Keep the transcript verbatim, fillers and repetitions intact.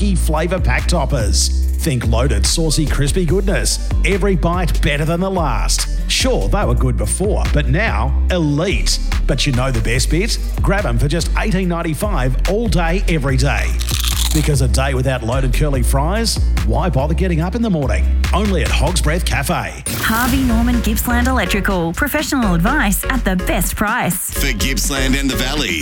smoky flavour pack toppers. Think loaded, saucy, crispy goodness. Every bite better than the last. Sure, they were good before, but now, elite. But you know the best bit? Grab them for just eighteen ninety-five all day, every day. Because a day without loaded curly fries? Why bother getting up in the morning? Only at Hog's Breath Cafe. Harvey Norman Gippsland Electrical. Professional advice at the best price. For Gippsland and the Valley,